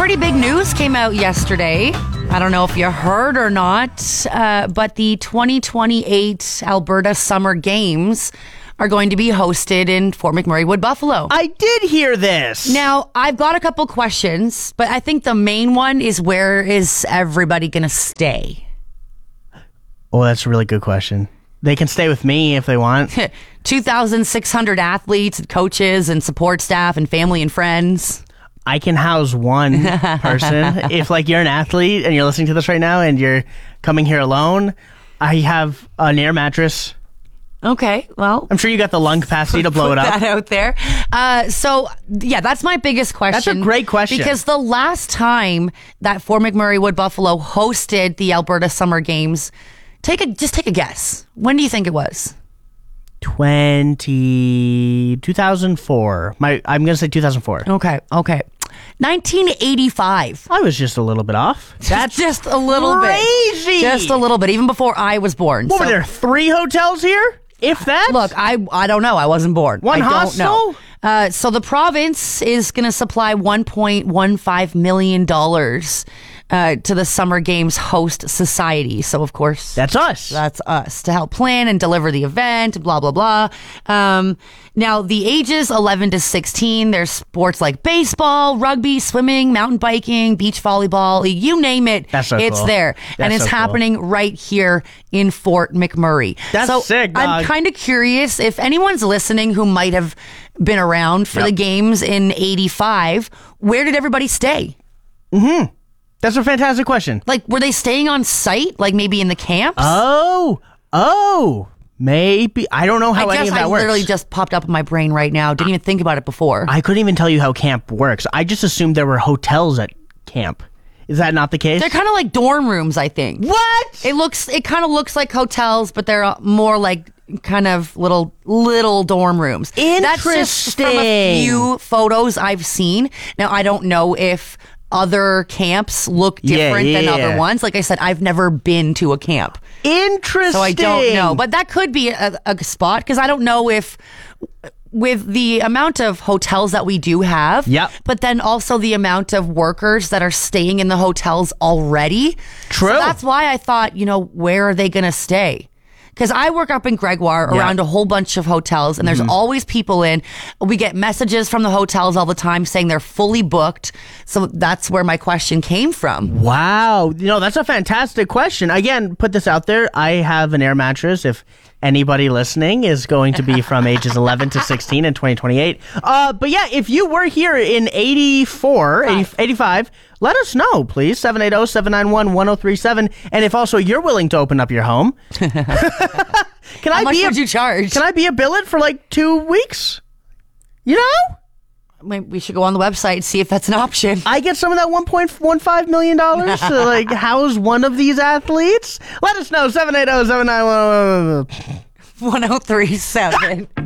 pretty big news came out yesterday. I don't know if you heard or not, but the 2028 Alberta Summer Games are going to be hosted in Fort McMurray Wood Buffalo. I did hear this. Now, I've got a couple questions, but I think the main one is, where is everybody going to stay? Oh, that's a really good question. They can stay with me if they want. 2,600 athletes and coaches and support staff and family and friends. I can house one person. If you're an athlete and you're listening to this right now and you're coming here alone, I have an air mattress. Okay, well, I'm sure you got the lung capacity to blow it up. Put that out there. That's my biggest question. That's a great question. Because the last time that Fort McMurray Wood Buffalo hosted the Alberta Summer Games, take a guess. When do you think it was? 2004. I'm going to say 2004. Okay. 1985. I was just a little bit off. That's just a little crazy. bit. Just a little bit, even before I was born. What, were there 3 hotels here? If that? Look, I don't know. I wasn't born. One I hostel? don't know. So the province is going to supply $1.15 million to the Summer Games Host Society. So, of course, that's us. That's us to help plan and deliver the event, blah, blah, blah. Now, the ages 11 to 16, there's sports like baseball, rugby, swimming, mountain biking, beach volleyball, you name it. That's so it's cool. there. And it's happening right here in Fort McMurray. That's sick, dog. I'm kind of curious if anyone's listening who might have been around for the games in 85, where did everybody stay? That's a fantastic question. Were they staying on site? Maybe in the camps? Maybe. I don't know how any of that works. I literally just popped up in my brain right now. Didn't even think about it before. I couldn't even tell you how camp works. I just assumed there were hotels at camp. Is that not the case? They're kind of like dorm rooms, I think. What? It kind of looks like hotels, but they're more like kind of little dorm rooms. Interesting. That's just from a few photos I've seen. Now, I don't know if other camps look different than other ones. Like I said, I've never been to a camp. Interesting. So I don't know. But that could be a spot, because I don't know if, with the amount of hotels that we do have, but then also the amount of workers that are staying in the hotels already. True. So that's why I thought, where are they going to stay? Because I work up in Gregoire around a whole bunch of hotels, and there's always people in. We get messages from the hotels all the time saying they're fully booked. So that's where my question came from. Wow. That's a fantastic question. Again, put this out there. I have an air mattress. If anybody listening is going to be from ages 11 to 16 in 2028. But yeah, if you were here in 85, let us know, please. 780-791-1037. And if also you're willing to open up your home. How much would you charge? Can I be a billet for 2 weeks? We should go on the website and see if that's an option. I get some of that $1.15 million to house one of these athletes. Let us know. 780-791-1037.